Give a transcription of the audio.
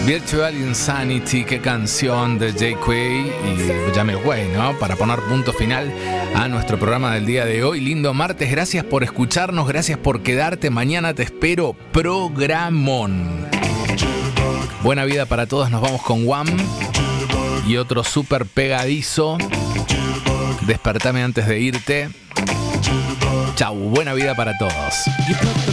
Virtual Insanity, qué canción de J.Quay y Jamiroquai, ¿no? Para poner punto final a nuestro programa del día de hoy. Lindo martes, gracias por escucharnos, gracias por quedarte. Mañana te espero, programón. Buena vida para todos, nos vamos con Wham y otro súper pegadizo. Despertame antes de irte. Chau, buena vida para todos.